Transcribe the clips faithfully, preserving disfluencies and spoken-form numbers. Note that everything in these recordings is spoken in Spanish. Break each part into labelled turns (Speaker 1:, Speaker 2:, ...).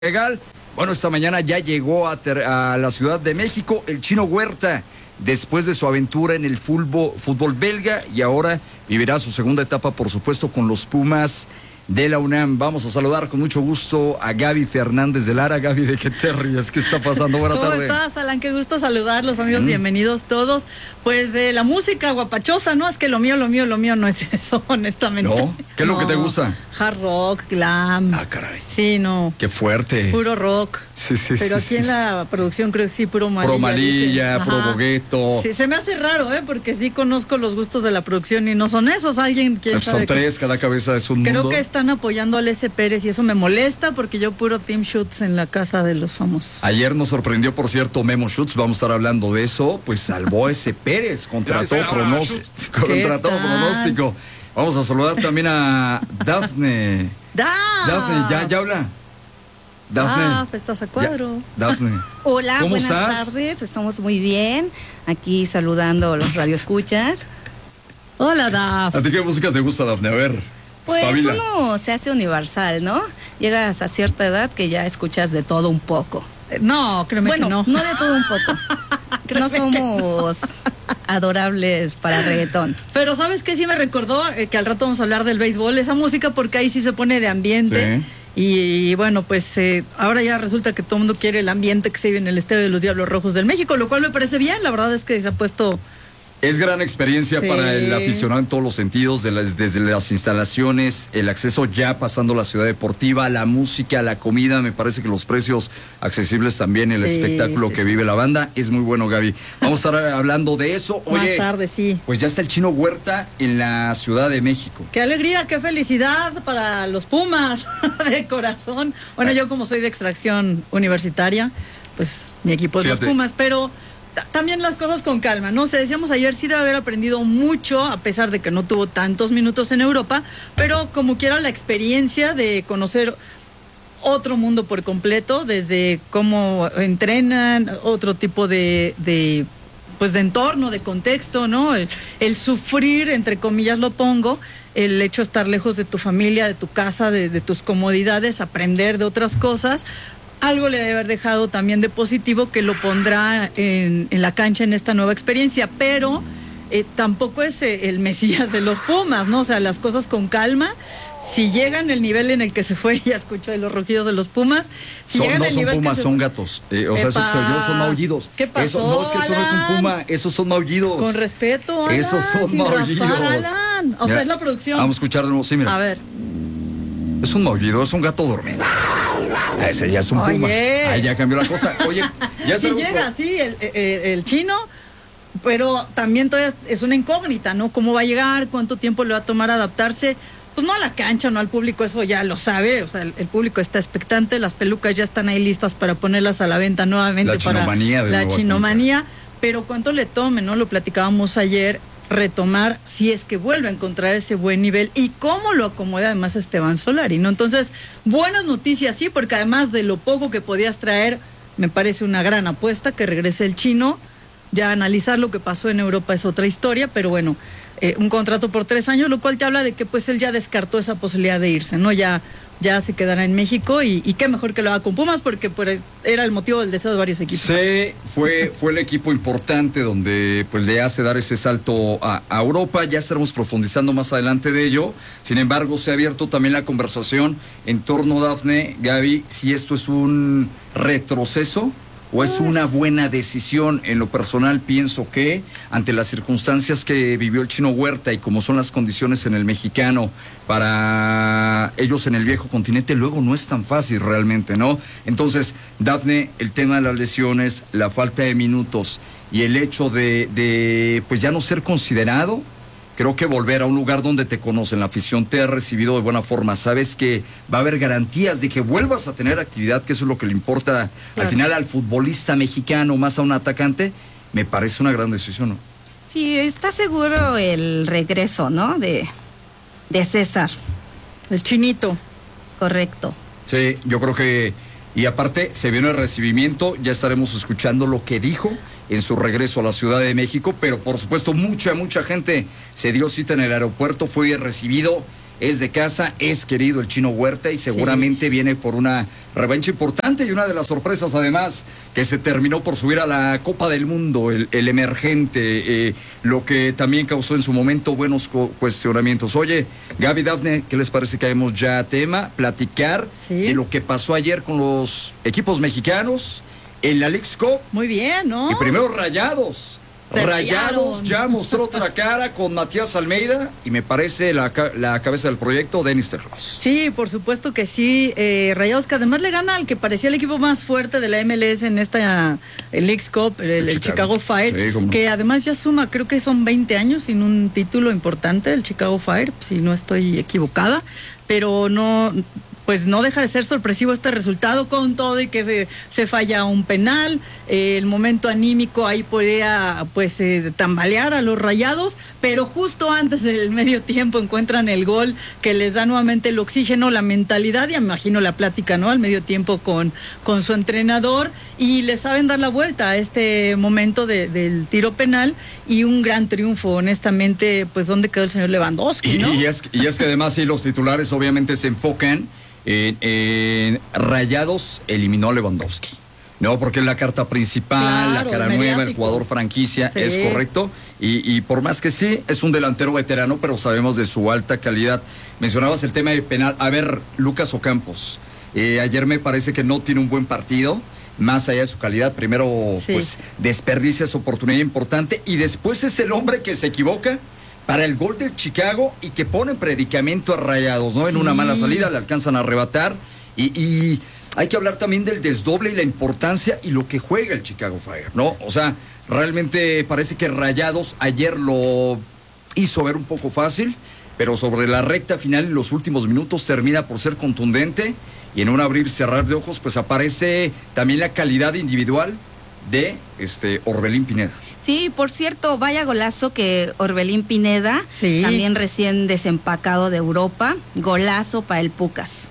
Speaker 1: Legal. Bueno, esta mañana ya llegó a, ter, a la Ciudad de México el Chino Huerta, después de su aventura en el fútbol, fútbol belga, y ahora vivirá su segunda etapa, por supuesto, con los Pumas de la UNAM. Vamos a saludar con mucho gusto a Gaby Fernández de Lara. Gaby, ¿de qué te ríes? ¿Qué está pasando? Buena
Speaker 2: ¿Cómo
Speaker 1: tarde.
Speaker 2: ¿Cómo estás, Alan? Qué gusto saludarlos, amigos. Mm. Bienvenidos todos. Pues de la música guapachosa, ¿no? Es que lo mío, lo mío, lo mío no es eso, honestamente.
Speaker 1: ¿No? ¿Qué es
Speaker 2: no.
Speaker 1: lo que te gusta?
Speaker 2: Hard rock, glam.
Speaker 1: Ah, caray.
Speaker 2: Sí, no.
Speaker 1: Qué fuerte.
Speaker 2: Puro rock.
Speaker 1: Sí, sí,
Speaker 2: Pero
Speaker 1: sí,
Speaker 2: aquí
Speaker 1: sí,
Speaker 2: en la producción creo que sí, puro malilla.
Speaker 1: Puro malilla, puro bogueto.
Speaker 2: Sí, se me hace raro, ¿eh? Porque sí conozco los gustos de la producción y no son esos. Alguien quién
Speaker 1: Son
Speaker 2: sabe
Speaker 1: tres,
Speaker 2: que...
Speaker 1: cada cabeza es un
Speaker 2: Creo
Speaker 1: mundo.
Speaker 2: que están apoyando al S. Pérez y eso me molesta porque yo puro Team Shoots en la casa de los famosos.
Speaker 1: Ayer nos sorprendió, por cierto, Memo Schutz, vamos a estar hablando de eso, pues salvó a S. Pérez contra todo pronóstico. Contra todo pronóstico. Vamos a saludar también a Dafne.
Speaker 2: Da.
Speaker 1: Dafne, ya, ya habla. Dafne.
Speaker 2: Ah, pues estás a cuadro.
Speaker 1: Ya, Dafne.
Speaker 3: Hola,
Speaker 1: ¿Cómo
Speaker 3: buenas
Speaker 1: estás?
Speaker 3: tardes, estamos muy bien. Aquí saludando a los radioescuchas.
Speaker 2: Hola, Daf.
Speaker 1: ¿A ti qué música te gusta, Dafne? A ver,
Speaker 3: Pues
Speaker 1: espabila.
Speaker 3: uno se hace universal, ¿no? Llegas a cierta edad que ya escuchas de todo un poco.
Speaker 2: No, créeme
Speaker 3: bueno,
Speaker 2: que no.
Speaker 3: no de todo un poco. No somos adorables para reggaetón.
Speaker 2: Pero ¿sabes qué? Sí me recordó eh, que al rato vamos a hablar del béisbol, esa música, porque ahí sí se pone de ambiente.
Speaker 1: Sí.
Speaker 2: Y, y bueno, pues eh, ahora ya resulta que todo el mundo quiere el ambiente que se vive en el Estadio de los Diablos Rojos del México, lo cual me parece bien. La verdad es que se ha puesto...
Speaker 1: Es gran experiencia
Speaker 2: Sí.
Speaker 1: para el aficionado en todos los sentidos, de las, desde las instalaciones, el acceso ya pasando la ciudad deportiva, la música, la comida. Me parece que los precios accesibles también, el
Speaker 2: Sí,
Speaker 1: espectáculo
Speaker 2: sí,
Speaker 1: que
Speaker 2: sí.
Speaker 1: vive la banda. Es muy bueno, Gaby. Vamos a estar hablando de eso. Oye,
Speaker 2: Más tarde, sí.
Speaker 1: pues ya está el Chino Huerta en la Ciudad de México.
Speaker 2: Qué alegría, qué felicidad para los Pumas de corazón. Bueno,
Speaker 1: Ay.
Speaker 2: yo como soy de extracción universitaria, pues mi equipo es
Speaker 1: Fíjate.
Speaker 2: los Pumas, pero t- también las cosas con calma, ¿no? O sea, decíamos ayer, sí debe haber aprendido mucho, a pesar de que no tuvo tantos minutos en Europa, pero como quiera la experiencia de conocer otro mundo por completo, desde cómo entrenan, otro tipo de... de pues de entorno, de contexto, ¿no? El, el sufrir, entre comillas lo pongo, el hecho de estar lejos de tu familia, de tu casa, de, de tus comodidades, aprender de otras cosas, algo le debe haber dejado también de positivo que lo pondrá en, en la cancha en esta nueva experiencia, pero eh, tampoco es eh, el Mesías de los Pumas, ¿no? O sea, las cosas con calma. Si llegan el nivel en el que se fue, ya escucho de los rugidos de los Pumas. Si
Speaker 1: Son,
Speaker 2: llegan
Speaker 1: no
Speaker 2: el
Speaker 1: son
Speaker 2: nivel
Speaker 1: pumas,
Speaker 2: que se
Speaker 1: son
Speaker 2: fue-
Speaker 1: gatos. Eh, o sea, eso que
Speaker 2: Epa.
Speaker 1: soy yo, son maullidos.
Speaker 2: ¿Qué pasó,
Speaker 1: Eso, no, es que eso no es un
Speaker 2: Alan?
Speaker 1: puma, esos son maullidos.
Speaker 2: Con respeto, Alan,
Speaker 1: Esos son
Speaker 2: sin
Speaker 1: maullidos.
Speaker 2: raspar, Alan. O sea,
Speaker 1: Mira,
Speaker 2: es la producción.
Speaker 1: Vamos a escuchar de nuevo, sí, mira.
Speaker 2: A ver.
Speaker 1: Es un maullido, es un gato durmiendo. Ese ya es un puma.
Speaker 2: Oye.
Speaker 1: Ahí ya cambió la cosa. Oye, ya
Speaker 2: Sí
Speaker 1: sabemos-
Speaker 2: llega, sí, el, el, el chino, pero también todavía es una incógnita, ¿no? ¿Cómo va a llegar? ¿Cuánto tiempo le va a tomar adaptarse? Pues no a la cancha, no al público, eso ya lo sabe. O sea, el, el público está expectante, las pelucas ya están ahí listas para ponerlas a la venta nuevamente.
Speaker 1: La chinomanía
Speaker 2: para
Speaker 1: de
Speaker 2: la
Speaker 1: nueva
Speaker 2: chinomanía. Pero cuánto le tome, ¿no? Lo platicábamos ayer, retomar si es que vuelve a encontrar ese buen nivel y cómo lo acomoda además Esteban Solari, ¿no? Entonces, buenas noticias, sí, porque además de lo poco que podías traer, me parece una gran apuesta que regrese el chino. Ya analizar lo que pasó en Europa es otra historia, pero bueno, eh, un contrato por tres años, lo cual te habla de que pues él ya descartó esa posibilidad de irse, ¿no? Ya, ya se quedará en México y, y qué mejor que lo haga con Pumas porque pues era el motivo del deseo de varios equipos.
Speaker 1: Sí, fue, fue el equipo importante donde pues le hace dar ese salto a, a Europa. Ya estaremos profundizando más adelante de ello. Sin embargo, se ha abierto también la conversación en torno, Dafne, Gaby, si esto es un retroceso o es una buena decisión. En lo personal pienso que ante las circunstancias que vivió el Chino Huerta y como son las condiciones en el mexicano para ellos en el viejo continente, luego no es tan fácil realmente, ¿no? Entonces, Dafne, el tema de las lesiones, la falta de minutos y el hecho de, de pues ya no ser considerado, creo que volver a un lugar donde te conocen, la afición te ha recibido de buena forma, sabes que va a haber garantías de que vuelvas a tener actividad, que eso es lo que le importa
Speaker 2: Claro.
Speaker 1: al final al futbolista mexicano, más a un atacante, me parece una gran decisión, ¿no?
Speaker 3: Sí, está seguro el regreso, ¿no? De, de César.
Speaker 2: El chinito.
Speaker 3: Correcto.
Speaker 1: Sí, yo creo que, y aparte se viene el recibimiento, ya estaremos escuchando lo que dijo en su regreso a la Ciudad de México, pero por supuesto mucha, mucha gente se dio cita en el aeropuerto, fue recibido es de casa, es querido el Chino Huerta y seguramente sí. viene por una revancha importante y una de las sorpresas además que se terminó por subir a la Copa del Mundo, el, el emergente, eh, lo que también causó en su momento buenos cuestionamientos. Oye, Gaby, Dafne, ¿qué les parece que hagamos ya tema? Platicar sí. de lo que pasó ayer con los equipos mexicanos en la Leagues Cup.
Speaker 2: Muy bien, ¿no?
Speaker 1: Y primero Rayados. Rayados ya mostró otra cara con Matías Almeida y me parece la, la cabeza del proyecto, Denis Terros.
Speaker 2: Sí, por supuesto que sí. Eh, Rayados que además le gana al que parecía el equipo más fuerte de la M L S en esta el Leagues Cup, el, el, el Chicago, Chicago Fire, sí, que además ya suma, creo que son veinte años sin un título importante, el Chicago Fire, si no estoy equivocada, pero no... pues no deja de ser sorpresivo este resultado con todo y que se falla un penal, eh, el momento anímico ahí podía pues eh, tambalear a los Rayados, pero justo antes del medio tiempo encuentran el gol que les da nuevamente el oxígeno, la mentalidad y me imagino la plática, ¿no? Al medio tiempo con, con su entrenador y le saben dar la vuelta a este momento de, del tiro penal y un gran triunfo, honestamente, pues ¿dónde quedó el señor Lewandowski, ¿no?
Speaker 1: Y, y, es, y es que además sí, los titulares obviamente se enfocan En, en Rayados eliminó a Lewandowski, no, porque es la carta principal, claro, la cara nueva, el jugador franquicia, sí. es correcto, y, y por más que sí, es un delantero veterano, pero sabemos de su alta calidad. Mencionabas el tema de penal, a ver, Lucas Ocampos, eh, ayer me parece que no tiene un buen partido, más allá de su calidad, primero sí. pues desperdicia esa oportunidad importante, y después es el hombre que se equivoca para el gol del Chicago y que pone en predicamento a Rayados, ¿no? Sí. En una mala salida le alcanzan a arrebatar y, y hay que hablar también del desdoble y la importancia y lo que juega el Chicago Fire, ¿no? O sea, realmente parece que Rayados ayer lo hizo ver un poco fácil, pero sobre la recta final en los últimos minutos termina por ser contundente y en un abrir y cerrar de ojos pues aparece también la calidad individual de este Orbelín Pineda.
Speaker 3: Sí, por cierto, vaya golazo que Orbelín Pineda, sí. también recién desempacado de Europa, golazo para el Pucas.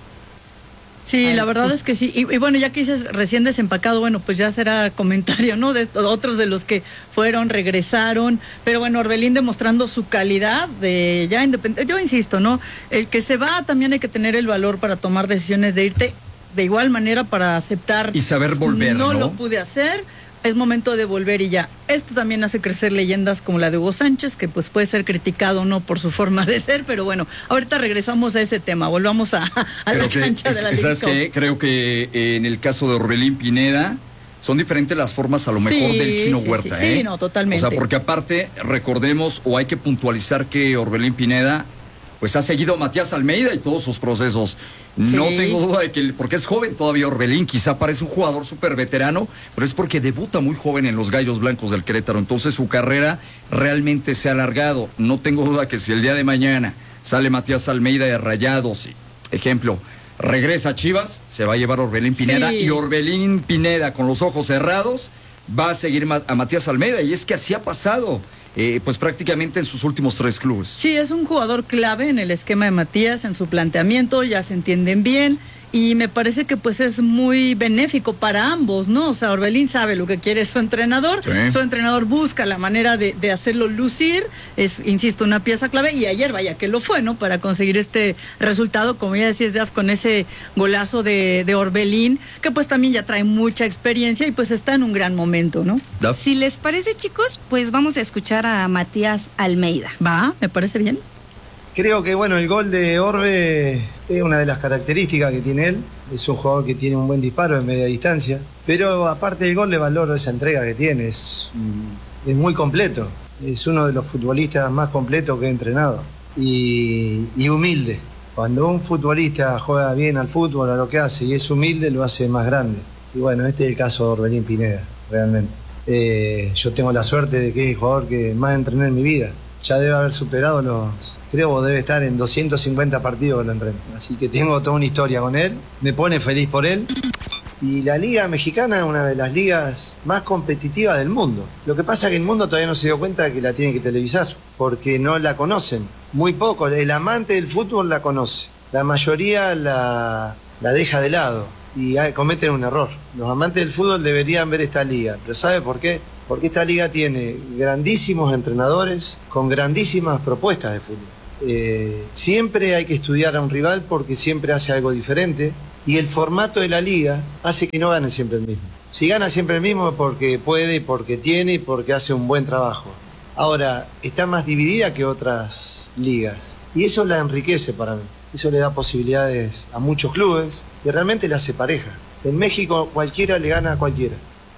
Speaker 2: Sí, Ay, la verdad pues, es que sí, y, y bueno, ya que dices recién desempacado, bueno, pues ya será comentario, ¿no? De estos, otros de los que fueron, regresaron, pero bueno, Orbelín demostrando su calidad de ya independiente. Yo insisto, ¿no? El que se va también hay que tener el valor para tomar decisiones de irte, de igual manera para aceptar.
Speaker 1: Y saber volver, ¿no?
Speaker 2: No lo pude hacer. Es momento de volver y ya. Esto también hace crecer leyendas como la de Hugo Sánchez, que pues puede ser criticado o no por su forma de ser, pero bueno, ahorita regresamos a ese tema, volvamos a, a la
Speaker 1: que,
Speaker 2: cancha de la Liga.
Speaker 1: ¿Sabes qué? Creo que eh, en el caso de Orbelín Pineda son diferentes las formas a lo mejor sí, del Chino
Speaker 2: sí,
Speaker 1: Huerta,
Speaker 2: sí,
Speaker 1: ¿eh?
Speaker 2: Sí, no, totalmente.
Speaker 1: O sea, porque aparte, recordemos, o hay que puntualizar que Orbelín Pineda pues ha seguido a Matías Almeida y todos sus procesos. No sí. tengo duda de que, porque es joven todavía Orbelín, quizá parece un jugador súper veterano, pero es porque debuta muy joven en los Gallos Blancos del Querétaro, entonces su carrera realmente se ha alargado. No tengo duda que si el día de mañana sale Matías Almeida de Rayados, ejemplo, regresa a Chivas, se va a llevar a Orbelín Pineda, sí. y Orbelín Pineda con los ojos cerrados va a seguir a Matías Almeida, y es que así ha pasado. Eh, pues prácticamente en sus últimos tres clubes.
Speaker 2: Sí, es un jugador clave en el esquema de Matías, en su planteamiento, ya se entienden bien y me parece que pues es muy benéfico para ambos, ¿no? O sea, Orbelín sabe lo que quiere su entrenador, sí. su entrenador busca la manera de, de hacerlo lucir, es, insisto, una pieza clave y ayer vaya que lo fue, ¿no? Para conseguir este resultado, como ya decías, Daf, con ese golazo de, de Orbelín, que pues también ya trae mucha experiencia y pues está en un gran momento, ¿no?
Speaker 3: Daf. Si les parece, chicos, pues vamos a escuchar a Matías Almeida.
Speaker 2: Va, me parece bien.
Speaker 4: Creo que bueno, el gol de Orbe es una de las características que tiene él. Es un jugador que tiene un buen disparo en media distancia. Pero aparte del gol le valoro esa entrega que tiene. Es, es muy completo. Es uno de los futbolistas más completos que he entrenado. Y, y humilde. Cuando un futbolista juega bien al fútbol, a lo que hace, y es humilde, lo hace más grande. Y bueno, este es el caso de Orbelín Pineda, realmente. Eh, yo tengo la suerte de que es el jugador que más entrené en mi vida. Ya debe haber superado los... Creo que debe estar en doscientos cincuenta partidos que lo entreno. Así que tengo toda una historia con él. Me pone feliz por él. Y la Liga Mexicana es una de las ligas más competitivas del mundo. Lo que pasa es que el mundo todavía no se dio cuenta de que la tiene que televisar. Porque no la conocen. Muy poco. El amante del fútbol la conoce. La mayoría la, la deja de lado. Y cometen un error. Los amantes del fútbol deberían ver esta liga. ¿Pero sabe por qué? Porque esta liga tiene grandísimos entrenadores con grandísimas propuestas de fútbol. Eh, siempre hay que estudiar a un rival porque siempre hace algo diferente y el formato de la liga hace que no gane siempre el mismo. Si gana siempre el mismo es porque puede, y porque tiene y porque hace un buen trabajo. Ahora, está más dividida que otras ligas y eso la enriquece para mí. Eso le da posibilidades a muchos clubes y realmente la hace pareja. En México cualquiera le gana a cualquiera.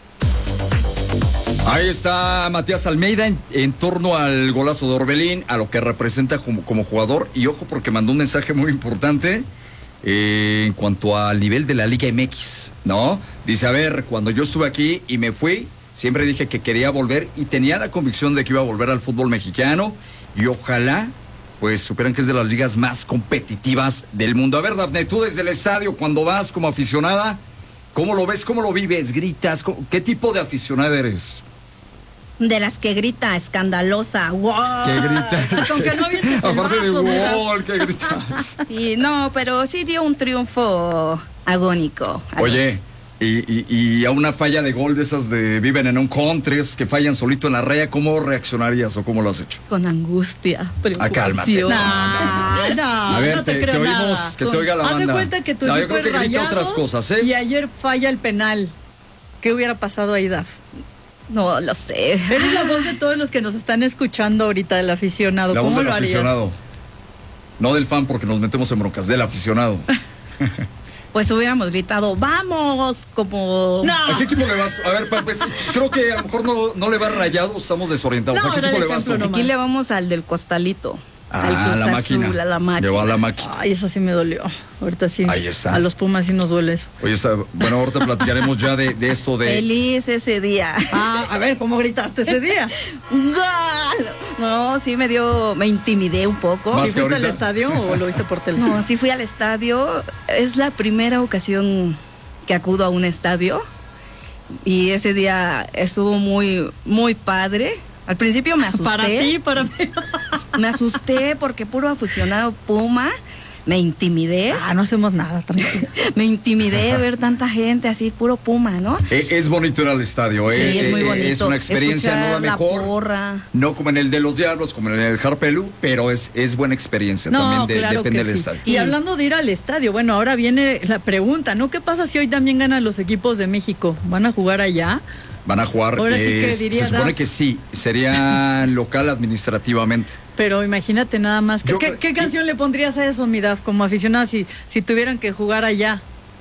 Speaker 1: Ahí está Matías Almeida en, en torno al golazo de Orbelín, a lo que representa como, como jugador. Y ojo porque mandó un mensaje muy importante eh, en cuanto al nivel de la Liga M X, ¿no? Dice, a ver, cuando yo estuve aquí y me fui, siempre dije que quería volver y tenía la convicción de que iba a volver al fútbol mexicano y ojalá pues supieran que es de las ligas más competitivas del mundo. A ver, Dafne, tú desde el estadio, cuando vas como aficionada, ¿cómo lo ves? ¿Cómo lo vives? ¿Gritas? ¿Qué tipo de aficionada eres?
Speaker 3: De las que grita escandalosa, ¡wow!
Speaker 1: ¿Qué gritas?
Speaker 2: Aunque no avientes el
Speaker 1: Aparte de
Speaker 2: vaso, ¿verdad?
Speaker 1: gol, ¿qué gritas?
Speaker 3: Sí, no, pero sí dio un triunfo agónico.
Speaker 1: Oye, y, y, y a una falla de gol de esas de viven en un countries que fallan solito en la raya, ¿cómo reaccionarías o cómo lo has hecho?
Speaker 3: Con angustia,
Speaker 1: Ah, cálmate.
Speaker 2: No, no,
Speaker 1: A ver,
Speaker 2: no te,
Speaker 1: te,
Speaker 2: creo
Speaker 1: te oímos,
Speaker 2: nada.
Speaker 1: que te oiga la
Speaker 2: Haz
Speaker 1: banda.
Speaker 2: de cuenta que tu
Speaker 1: No, yo
Speaker 2: equipo
Speaker 1: creo
Speaker 2: es
Speaker 1: que grita
Speaker 2: Rayados
Speaker 1: otras cosas, ¿eh?
Speaker 2: y ayer falla el penal. ¿Qué hubiera pasado ahí, Daf?
Speaker 3: No lo sé.
Speaker 2: Eres la voz de todos los que nos están escuchando ahorita, del aficionado.
Speaker 1: La voz
Speaker 2: ¿Cómo
Speaker 1: del
Speaker 2: lo harías?
Speaker 1: aficionado. No del fan porque nos metemos en broncas, del aficionado.
Speaker 3: Pues hubiéramos gritado, ¡vamos! Como...
Speaker 2: No.
Speaker 1: ¿A qué equipo le vas? A ver, pa, pues, creo que a lo mejor no, no le va Rayados, estamos desorientados.
Speaker 2: No,
Speaker 1: ¿A qué
Speaker 2: era
Speaker 1: equipo
Speaker 2: el
Speaker 1: le vas tú?
Speaker 2: ejemplo nomás.
Speaker 3: Aquí le vamos al del costalito.
Speaker 1: Ah,
Speaker 3: al Cruz
Speaker 1: la máquina.
Speaker 3: Azul, a la máquina.
Speaker 1: Llevó a la máquina.
Speaker 2: Ay, eso sí me dolió. Ahorita sí.
Speaker 1: Ahí está.
Speaker 2: A los Pumas sí nos duele eso.
Speaker 1: Oye, está, bueno, ahorita platicaremos ya de, de esto de...
Speaker 3: Feliz ese día.
Speaker 2: Ah, a ver, ¿cómo gritaste ese día?
Speaker 3: ¡Gol! No, sí me dio, me intimidé un poco.
Speaker 1: Más
Speaker 2: ¿Sí
Speaker 1: que
Speaker 2: fuiste al
Speaker 1: ahorita.
Speaker 2: estadio o lo viste por teléfono?
Speaker 3: No, sí fui al estadio. Es la primera ocasión que acudo a un estadio. Y ese día estuvo muy, muy padre. Al principio me asusté.
Speaker 2: Para ti, para mí.
Speaker 3: Me asusté porque puro aficionado Puma. Me intimidé.
Speaker 2: Ah, no hacemos nada, tranquilo.
Speaker 3: Me intimidé ver tanta gente así, puro Puma, ¿no?
Speaker 1: Eh, es bonito ir al estadio, ¿eh?
Speaker 3: Sí, es muy
Speaker 1: Eh,
Speaker 3: bonito.
Speaker 1: Es una experiencia, no la
Speaker 3: Escuchar la
Speaker 1: mejor.
Speaker 3: porra.
Speaker 1: No como en el de los Diablos, como en el Harpelú, pero es, es buena experiencia
Speaker 2: No,
Speaker 1: también, de-
Speaker 2: claro
Speaker 1: depende
Speaker 2: que
Speaker 1: del
Speaker 2: sí.
Speaker 1: estadio.
Speaker 2: Y hablando de ir al estadio, bueno, ahora viene la pregunta, ¿no? ¿Qué pasa si hoy también ganan los equipos de México? ¿Van a jugar allá?
Speaker 1: Van a jugar,
Speaker 2: Ahora sí que
Speaker 1: eh,
Speaker 2: diría
Speaker 1: se supone
Speaker 2: Daf.
Speaker 1: que sí, sería local administrativamente.
Speaker 2: Pero imagínate nada más. ¿Qué,
Speaker 1: Yo
Speaker 2: qué-
Speaker 1: creo-
Speaker 2: qué canción le pondrías a eso, mi Daf, como aficionada, si, si tuvieran que jugar allá?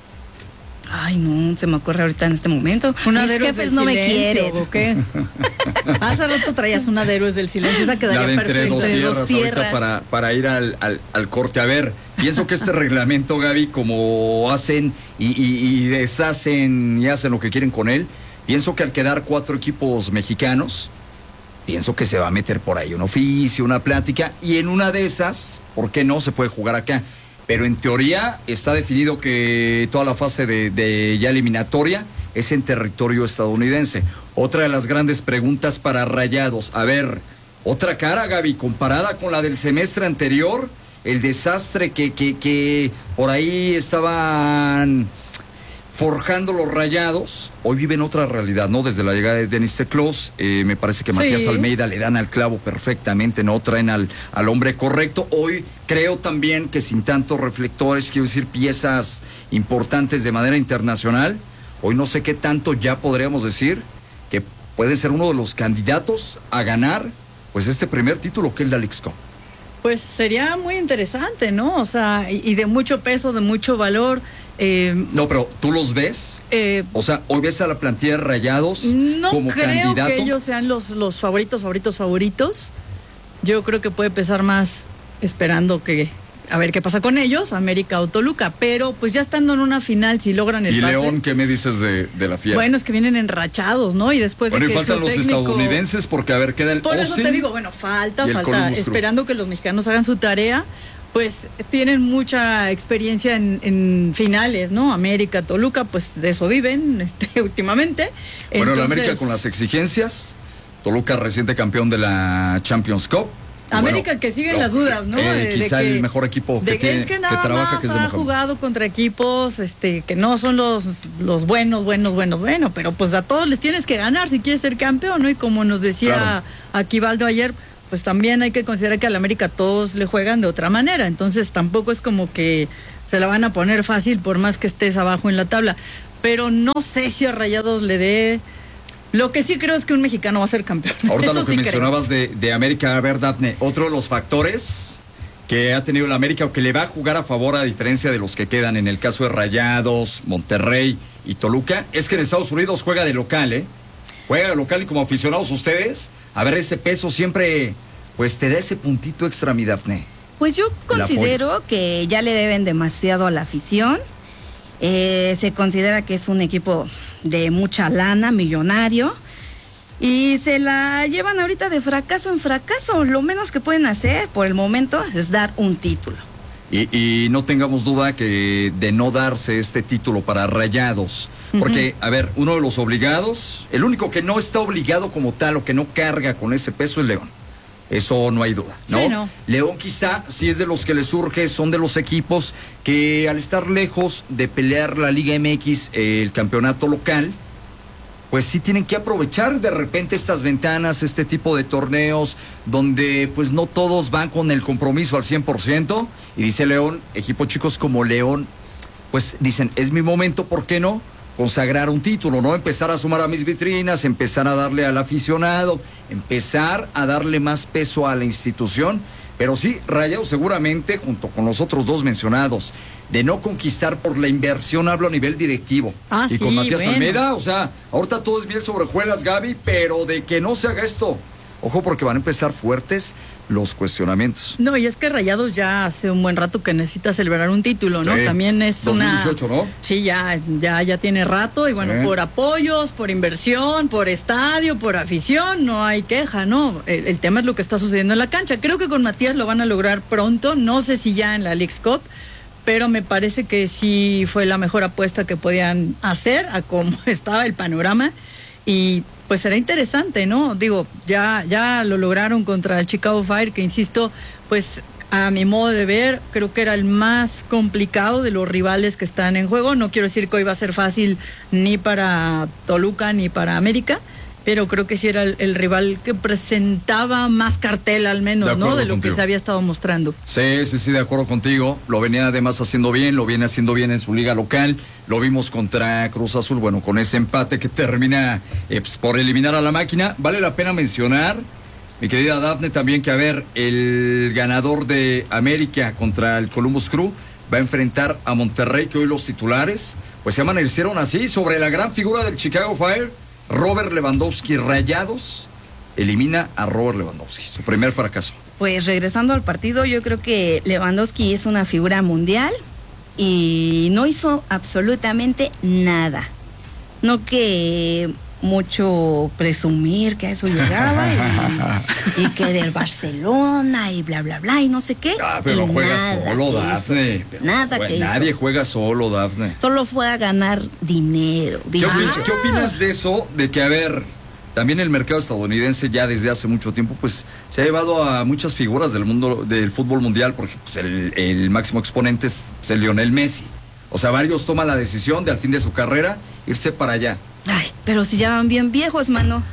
Speaker 3: Ay, no, se me ocurre ahorita en este momento.
Speaker 2: Una
Speaker 3: Mis
Speaker 2: de Héroes
Speaker 3: jefes
Speaker 2: del
Speaker 3: no me
Speaker 2: Silencio,
Speaker 3: quieren.
Speaker 2: ¿o qué? Hace rato traías una de Héroes del Silencio, esa quedaría
Speaker 1: Ya de entre
Speaker 2: perfecta.
Speaker 1: dos
Speaker 3: Entre
Speaker 1: tierras,
Speaker 3: dos
Speaker 1: ahorita
Speaker 3: tierras.
Speaker 1: para, para ir al, al, al corte. A ver, pienso que este reglamento, Gaby, como hacen y, y, y deshacen y hacen lo que quieren con él, pienso que al quedar cuatro equipos mexicanos, pienso que se va a meter por ahí un oficio, una plática, y en una de esas, ¿por qué no? Se puede jugar acá. Pero en teoría está definido que toda la fase de, de ya eliminatoria es en territorio estadounidense. Otra de las grandes preguntas para Rayados. A ver, otra cara, Gaby, comparada con la del semestre anterior, el desastre que, que, que por ahí estaban forjando los Rayados, hoy viven otra realidad, ¿no? Desde la llegada de Denis Teclós, eh, me parece que Matías
Speaker 2: Sí.
Speaker 1: Almeida le dan al clavo perfectamente, ¿no? Traen al, al hombre correcto. Hoy creo también que sin tantos reflectores, quiero decir, piezas importantes de manera internacional, hoy no sé qué tanto ya podríamos decir que puede ser uno de los candidatos a ganar, pues, este primer título que es la Leagues Cup.
Speaker 2: Pues sería muy interesante, ¿no? O sea, y, y de mucho peso, de mucho valor. Eh,
Speaker 1: No, pero ¿tú los ves?
Speaker 2: eh,
Speaker 1: O sea, hoy ves a la plantilla de Rayados
Speaker 2: no
Speaker 1: como
Speaker 2: creo
Speaker 1: candidato.
Speaker 2: que ellos sean los, los favoritos, favoritos, favoritos. Yo creo que puede pesar más esperando que a ver qué pasa con ellos, América o Toluca, pero pues ya estando en una final, si logran el
Speaker 1: Y
Speaker 2: pase.
Speaker 1: León, ¿qué me dices de, de la Fiera?
Speaker 2: Bueno, es que vienen enrachados, ¿no? Y después
Speaker 1: Bueno,
Speaker 2: de
Speaker 1: y
Speaker 2: que
Speaker 1: faltan
Speaker 2: su
Speaker 1: los
Speaker 2: técnico-
Speaker 1: estadounidenses porque, a ver, queda el
Speaker 2: Por eso
Speaker 1: Austin
Speaker 2: te digo, bueno, falta,
Speaker 1: y el
Speaker 2: falta,
Speaker 1: Columbus Crew.
Speaker 2: esperando que los mexicanos hagan su tarea, pues tienen mucha experiencia en, en finales, ¿no? América, Toluca, pues de eso viven este, últimamente.
Speaker 1: Bueno, la
Speaker 2: Entonces,
Speaker 1: América con las exigencias, Toluca reciente campeón de la Champions Cup. Y
Speaker 2: América
Speaker 1: bueno,
Speaker 2: que siguen
Speaker 1: no,
Speaker 2: las dudas, ¿no?
Speaker 1: eh,
Speaker 2: De- de
Speaker 1: quizá
Speaker 2: que-
Speaker 1: el mejor equipo que
Speaker 2: de
Speaker 1: tiene,
Speaker 2: es que
Speaker 1: que
Speaker 2: nada
Speaker 1: trabaja,
Speaker 2: más
Speaker 1: que es de
Speaker 2: ha
Speaker 1: Mohamed.
Speaker 2: jugado contra equipos este que no son los, los buenos, buenos, buenos, bueno, pero pues a todos les tienes que ganar si quieres ser campeón, ¿no? Y como nos decía
Speaker 1: Claro.
Speaker 2: Aquivaldo ayer, pues también hay que considerar que al América todos le juegan de otra manera, entonces tampoco es como que se la van a poner fácil por más que estés abajo en la tabla, pero no sé si a Rayados le dé. Lo que sí creo es que un mexicano va a ser campeón.
Speaker 1: Ahorita
Speaker 2: Eso
Speaker 1: lo que
Speaker 2: sí
Speaker 1: mencionabas de, de América, a ver, Dafne, otro de los factores que ha tenido el América o que le va a jugar a favor a diferencia de los que quedan en el caso de Rayados, Monterrey y Toluca, es que en Estados Unidos juega de local, ¿eh? Juega de local y como aficionados ustedes, a ver, ese peso siempre, pues te da ese puntito extra, mi Dafne.
Speaker 3: Pues yo considero que ya le deben demasiado a la afición. Eh, se considera que es un equipo de mucha lana, millonario, y se la llevan ahorita de fracaso en fracaso. Lo menos que pueden hacer por el momento es dar un título.
Speaker 1: Y, y no tengamos duda que de no darse este título para Rayados, porque, uh-huh. a ver, uno de los obligados, el único que no está obligado como tal o que no carga con ese peso es León. Eso no hay duda, ¿no?
Speaker 2: Sí, no.
Speaker 1: León quizá, si es de los que le surge, son de los equipos que al estar lejos de pelear la Liga M X, eh, el campeonato local, pues sí tienen que aprovechar de repente estas ventanas, este tipo de torneos, donde pues no todos van con el compromiso al cien por ciento. Y dice León, equipos chicos como León, pues dicen, es mi momento, ¿por qué no? Consagrar un título, ¿no? Empezar a sumar a mis vitrinas, empezar a darle al aficionado, empezar a darle más peso a la institución. Pero sí, Rayados seguramente, junto con los otros dos mencionados, de no conquistar por la inversión, hablo a nivel directivo.
Speaker 2: Ah,
Speaker 1: y
Speaker 2: sí,
Speaker 1: con Matías
Speaker 2: bueno.
Speaker 1: Almeida, o sea, ahorita todo es miel sobre hojuelas, Gaby, pero de que no se haga esto, ojo, porque van a empezar fuertes los cuestionamientos.
Speaker 2: No, y es que Rayados ya hace un buen rato que necesita celebrar un título, ¿no?
Speaker 1: Sí,
Speaker 2: También es
Speaker 1: dos mil
Speaker 2: una...
Speaker 1: dieciocho, ¿no?
Speaker 2: Sí, ya, ya, ya tiene rato, y bueno,
Speaker 1: Sí.
Speaker 2: por apoyos, por inversión, por estadio, por afición, no hay queja, ¿no? El, el tema es lo que está sucediendo en la cancha. Creo que con Matías lo van a lograr pronto, no sé si ya en la Leagues Cup, pero me parece que sí fue la mejor apuesta que podían hacer a cómo estaba el panorama, y pues será interesante, ¿no? Digo, ya, ya lo lograron contra el Chicago Fire, que insisto, pues a mi modo de ver, creo que era el más complicado de los rivales que están en juego. No quiero decir que hoy va a ser fácil ni para Toluca ni para América, pero creo que sí era el, el rival que presentaba más cartel al menos,
Speaker 1: De
Speaker 2: ¿no?
Speaker 1: acuerdo
Speaker 2: De lo
Speaker 1: contigo.
Speaker 2: que se había estado mostrando.
Speaker 1: Sí, sí, sí, de acuerdo contigo. Lo venía además haciendo bien, lo viene haciendo bien en su liga local. Lo vimos contra Cruz Azul, bueno, con ese empate que termina eh, pues, por eliminar a la máquina. Vale la pena mencionar, mi querida Dafne, también que, a ver, el ganador de América contra el Columbus Crew va a enfrentar a Monterrey, que hoy los titulares pues se amanecieron así, sobre la gran figura del Chicago Fire, Robert Lewandowski. Rayados elimina a Robert Lewandowski, su primer fracaso.
Speaker 3: Pues regresando al partido, yo creo que Lewandowski es una figura mundial y no hizo absolutamente nada. No que mucho presumir que a eso llegaba y, y que del Barcelona y bla bla bla y no sé qué.
Speaker 1: Ah, pero
Speaker 3: y
Speaker 1: juega
Speaker 3: nada
Speaker 1: solo,
Speaker 3: que
Speaker 1: Dafne.
Speaker 3: hizo.
Speaker 1: Pero
Speaker 3: Nada
Speaker 1: jue-
Speaker 3: que hizo.
Speaker 1: Nadie juega solo, Dafne.
Speaker 3: Solo fue a ganar dinero.
Speaker 1: ¿Qué,
Speaker 3: Vivir.
Speaker 1: opi- ¿Qué opinas de eso? De que, a ver, también el mercado estadounidense ya desde hace mucho tiempo, pues, se ha llevado a muchas figuras del mundo del fútbol mundial, porque pues, el, el máximo exponente es, es el Lionel Messi. O sea, varios toman la decisión de al fin de su carrera irse para allá.
Speaker 3: Ay, pero si ya van bien viejos, mano.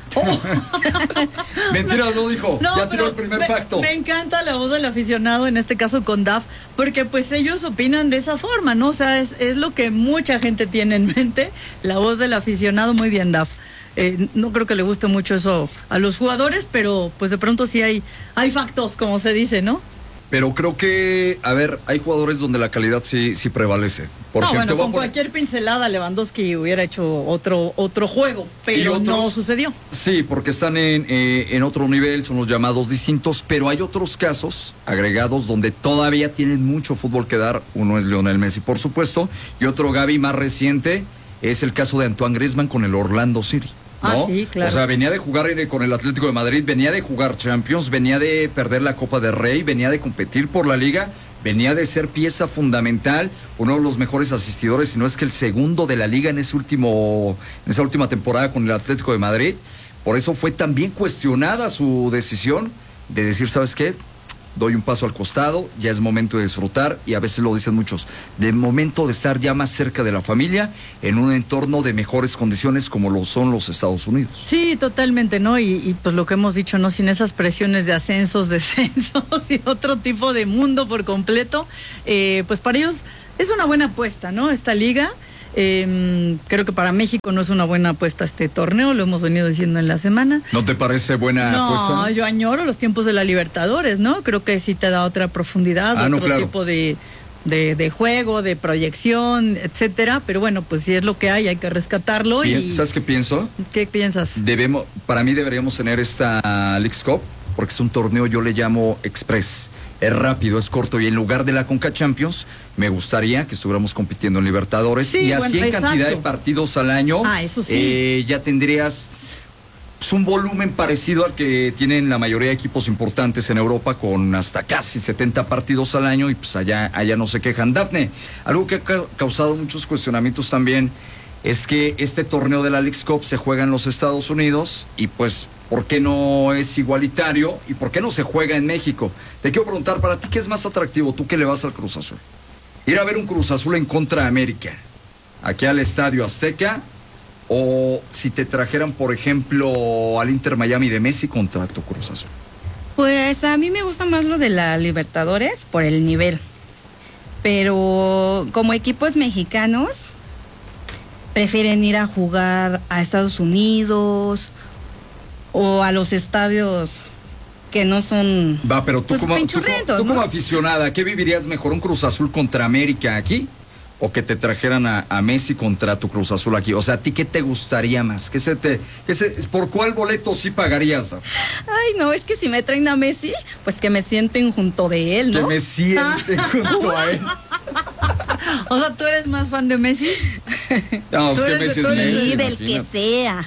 Speaker 1: Mentiras, no dijo.
Speaker 2: No,
Speaker 1: ya tiró
Speaker 2: pero
Speaker 1: el primer
Speaker 2: me,
Speaker 1: pacto.
Speaker 2: me encanta la voz del aficionado, en este caso con Daf, porque pues ellos opinan de esa forma, ¿no? O sea, es, es lo que mucha gente tiene en mente, la voz del aficionado. Muy bien, Daf. Eh, no creo que le guste mucho eso a los jugadores, pero pues de pronto sí hay, hay factos, como se dice, ¿no?
Speaker 1: Pero creo que, a ver, hay jugadores donde la calidad sí, sí prevalece. Porque
Speaker 2: no, bueno,
Speaker 1: te voy a
Speaker 2: con
Speaker 1: poner-
Speaker 2: cualquier pincelada Lewandowski hubiera hecho otro, otro juego, pero
Speaker 1: otros-
Speaker 2: no sucedió.
Speaker 1: Sí, porque están en, eh, en otro nivel, son los llamados distintos, pero hay otros casos agregados donde todavía tienen mucho fútbol que dar. Uno es Lionel Messi, por supuesto, y otro, Gaby, más reciente, es el caso de Antoine Griezmann con el Orlando City. ¿No?
Speaker 2: Ah, sí, claro.
Speaker 1: O sea, venía de jugar con el Atlético de Madrid, venía de jugar Champions, venía de perder la Copa del Rey, venía de competir por la Liga, venía de ser pieza fundamental, uno de los mejores asistidores, si no es que el segundo de la Liga en ese último, en esa última temporada con el Atlético de Madrid. Por eso fue también cuestionada su decisión de decir, ¿sabes qué? doy un paso al costado, ya es momento de disfrutar, y a veces lo dicen muchos, de momento de estar ya más cerca de la familia, en un entorno de mejores condiciones como lo son los Estados Unidos.
Speaker 2: Sí, totalmente, ¿no? Y, y pues lo que hemos dicho, ¿no? Sin esas presiones de ascensos, descensos y otro tipo de mundo por completo, eh, pues para ellos es una buena apuesta, ¿no? Esta liga. Eh, creo que para México no es una buena apuesta este torneo, lo hemos venido diciendo en la semana.
Speaker 1: ¿No te parece buena
Speaker 2: no,
Speaker 1: apuesta?
Speaker 2: No, yo añoro los tiempos de la Libertadores, ¿no? Creo que sí te da otra profundidad,
Speaker 1: ah,
Speaker 2: otro
Speaker 1: no, claro.
Speaker 2: tipo de, de, de juego, de proyección, etcétera. Pero bueno, pues si es lo que hay, hay que rescatarlo.
Speaker 1: Bien,
Speaker 2: y
Speaker 1: ¿sabes qué pienso?
Speaker 2: ¿Qué piensas?
Speaker 1: Debemos, para mí deberíamos tener esta Leagues Cup, porque es un torneo, yo le llamo Express. Es rápido, es corto, y en lugar de la Conca Champions, me gustaría que estuviéramos compitiendo en Libertadores,
Speaker 2: sí,
Speaker 1: y así
Speaker 2: bueno,
Speaker 1: en cantidad
Speaker 2: exacto.
Speaker 1: de partidos al año,
Speaker 2: ah, eso sí.
Speaker 1: eh, ya tendrías pues, un volumen parecido al que tienen la mayoría de equipos importantes en Europa, con hasta casi setenta partidos al año, y pues allá, allá no se quejan. Dafne, algo que ha ca- causado muchos cuestionamientos también es que este torneo de la Leagues Cup se juega en los Estados Unidos, y pues ¿por qué no es igualitario? ¿Y por qué no se juega en México? Te quiero preguntar, para ti, ¿qué es más atractivo? Tú que le vas al Cruz Azul. Ir a ver un Cruz Azul en contra de América, aquí al Estadio Azteca, o si te trajeran, por ejemplo, al Inter Miami de Messi contra tu Cruz Azul.
Speaker 3: Pues a mí me gusta más lo de la Libertadores por el nivel. Pero como equipos mexicanos, prefieren ir a jugar a Estados Unidos o a los estadios que no son
Speaker 1: Va, pero tú,
Speaker 3: pues,
Speaker 1: como, tú, como,
Speaker 3: pinchurrientos,
Speaker 1: tú
Speaker 3: ¿no?
Speaker 1: como aficionada, ¿qué vivirías mejor, un Cruz Azul contra América aquí, o que te trajeran a, a Messi contra tu Cruz Azul aquí? O sea, ¿a ti qué te gustaría más? ¿Qué se te, qué se, ¿Por cuál boleto sí pagarías?
Speaker 3: Ay, no, es que si me traen a Messi, pues que me sienten junto de él, ¿no?
Speaker 1: Que me sienten junto a él.
Speaker 2: O sea, ¿tú eres más fan de Messi?
Speaker 1: No, es
Speaker 2: Tú
Speaker 1: que
Speaker 2: eres
Speaker 1: Messi
Speaker 2: de
Speaker 1: es
Speaker 2: todo el-
Speaker 1: Messi.
Speaker 3: Sí, del que
Speaker 1: imagínate.
Speaker 3: sea.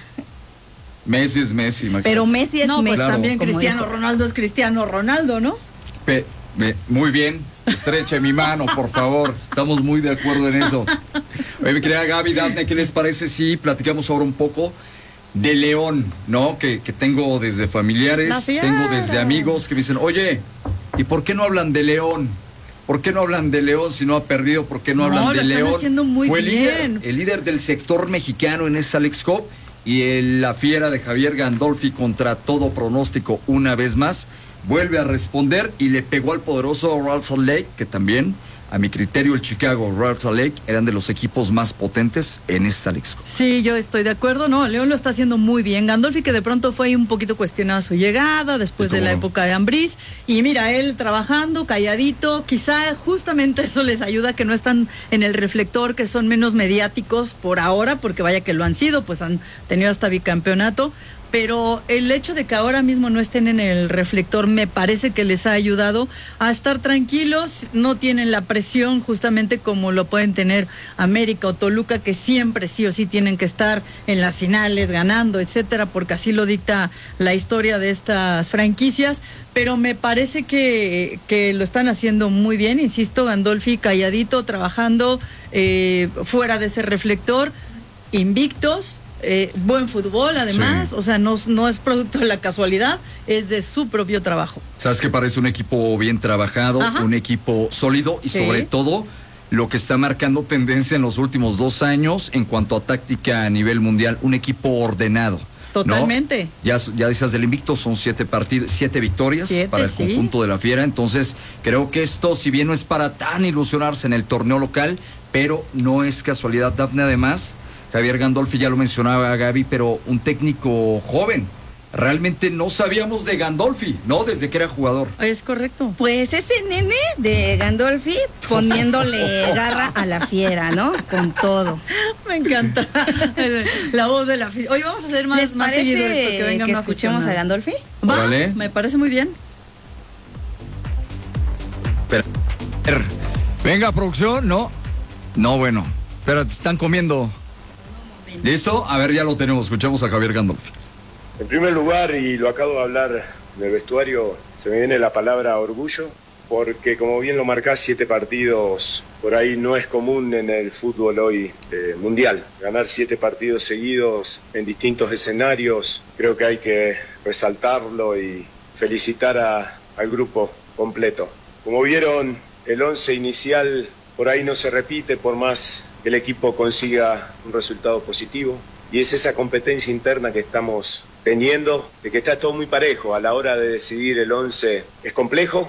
Speaker 1: Messi es Messi, imagínate.
Speaker 3: Pero Messi es
Speaker 2: No, pues
Speaker 3: Messi.
Speaker 1: Claro.
Speaker 2: también
Speaker 3: como
Speaker 2: Cristiano
Speaker 3: dijo.
Speaker 2: Ronaldo es Cristiano Ronaldo, ¿no?
Speaker 1: Pe- me- muy bien, estreche mi mano, por favor. Estamos muy de acuerdo en eso. Oye, mi querida Gaby, Dafne, ¿qué les parece si platicamos ahora un poco de León, ¿no? Que, que tengo desde
Speaker 2: La
Speaker 1: familiares,
Speaker 2: fiera.
Speaker 1: tengo desde amigos que me dicen, oye, ¿y por qué no hablan de León? ¿Por qué no hablan de León si no ha perdido? ¿Por qué no,
Speaker 2: No,
Speaker 1: hablan
Speaker 2: lo
Speaker 1: de
Speaker 2: están
Speaker 1: León?
Speaker 2: haciendo muy
Speaker 1: Fue el
Speaker 2: bien.
Speaker 1: líder, el líder del sector mexicano en esta Leagues Cup, y el- la fiera de Javier Gandolfi, contra todo pronóstico, una vez más, vuelve a responder y le pegó al poderoso Real Salt Lake, que también, a mi criterio, el Chicago Real Salt Lake eran de los equipos más potentes en esta Leagues Cup.
Speaker 2: Sí, yo estoy de acuerdo. No, León lo está haciendo muy bien. Gandolfi, que de pronto fue un poquito cuestionada su llegada después
Speaker 1: Sí,
Speaker 2: de la
Speaker 1: cómo no.
Speaker 2: época de Ambriz. Y mira, él trabajando, calladito. Quizá justamente eso les ayuda, que no están en el reflector, que son menos mediáticos por ahora, porque vaya que lo han sido, pues han tenido hasta bicampeonato. Pero el hecho de que ahora mismo no estén en el reflector me parece que les ha ayudado a estar tranquilos, no tienen la presión justamente como lo pueden tener América o Toluca, que siempre sí o sí tienen que estar en las finales ganando, etcétera, porque así lo dicta la historia de estas franquicias. Pero me parece que, que lo están haciendo muy bien, insisto, Gandolfi calladito, trabajando eh, fuera de ese reflector, invictos. Eh, buen fútbol, además,
Speaker 1: Sí.
Speaker 2: o sea, no, no es producto de la casualidad, es de su propio trabajo.
Speaker 1: ¿Sabes qué? Parece un equipo bien trabajado,
Speaker 2: Ajá.
Speaker 1: un equipo sólido, y
Speaker 2: Sí.
Speaker 1: sobre todo lo que está marcando tendencia en los últimos dos años en cuanto a táctica a nivel mundial, un equipo ordenado. ¿no?
Speaker 2: Totalmente.
Speaker 1: Ya, ya decías del invicto, son siete partidos, siete victorias
Speaker 2: Siete,
Speaker 1: para el
Speaker 2: sí.
Speaker 1: conjunto de la Fiera. Entonces, creo que esto, si bien no es para tan ilusionarse en el torneo local, pero no es casualidad, Dafne. Además, Javier Gandolfi, ya lo mencionaba Gaby, pero un técnico joven. Realmente no sabíamos de Gandolfi, ¿no? Desde que era jugador.
Speaker 2: Es correcto.
Speaker 3: Pues ese nene de Gandolfi poniéndole garra a la fiera, ¿no? Con todo.
Speaker 2: Me encanta la voz de la fi- Hoy vamos a hacer más,
Speaker 3: ¿Les
Speaker 2: más seguido esto,
Speaker 3: parece
Speaker 2: que
Speaker 3: que,
Speaker 2: venga un
Speaker 3: escuchemos a
Speaker 2: aficionado.
Speaker 3: Gandolfi?
Speaker 2: Va,
Speaker 1: Órale.
Speaker 2: me parece muy bien.
Speaker 1: Pero, er, venga, producción, no. No, bueno. Pero te están comiendo. ¿Listo? A ver, ya lo tenemos. Escuchamos a Javier Gandolfi.
Speaker 5: En primer lugar, y lo acabo de hablar del vestuario, se me viene la palabra orgullo, porque como bien lo marcás, siete partidos por ahí no es común en el fútbol hoy eh, mundial. Ganar siete partidos seguidos en distintos escenarios, creo que hay que resaltarlo y felicitar a, al grupo completo. Como vieron, el once inicial por ahí no se repite por más que el equipo consiga un resultado positivo. Y es esa competencia interna que estamos teniendo, de que está todo muy parejo. A la hora de decidir el once es complejo.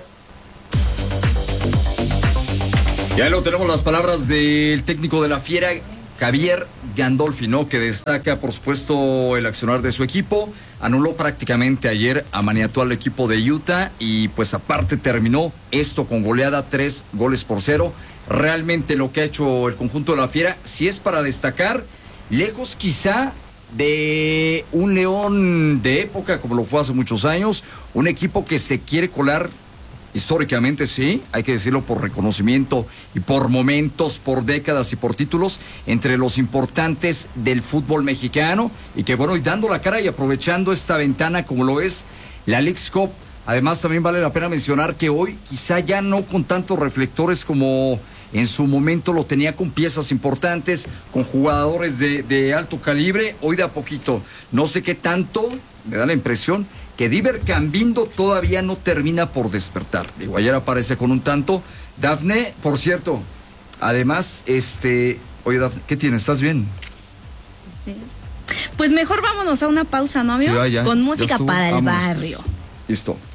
Speaker 1: Ya lo tenemos, las palabras del técnico de la Fiera, Javier Gandolfi, ¿no? Que destaca, por supuesto, el accionar de su equipo. Anuló prácticamente ayer, amaniató al equipo de Utah y pues aparte terminó esto con goleada, tres goles por cero. Realmente lo que ha hecho el conjunto de la Fiera, si es para destacar, lejos quizá de un León de época, como lo fue hace muchos años, un equipo que se quiere colar históricamente, sí, hay que decirlo, por reconocimiento y por momentos, por décadas y por títulos, entre los importantes del fútbol mexicano, y que bueno, y dando la cara y aprovechando esta ventana como lo es la Leagues Cup. Además también vale la pena mencionar que hoy quizá ya no con tantos reflectores como en su momento lo tenía, con piezas importantes, con jugadores de, de alto calibre, hoy de a poquito, no sé qué tanto, me da la impresión que Diver Cambindo todavía no termina por despertar. Digo, ayer aparece con un tanto. Dafne, por cierto, además, este, oye Dafne, ¿qué tienes? ¿Estás bien?
Speaker 3: Sí. Pues mejor vámonos a una pausa, ¿no, amigo?
Speaker 1: Sí, vaya,
Speaker 3: con música para el
Speaker 1: Vámonos,
Speaker 3: barrio.
Speaker 1: Pues. Listo.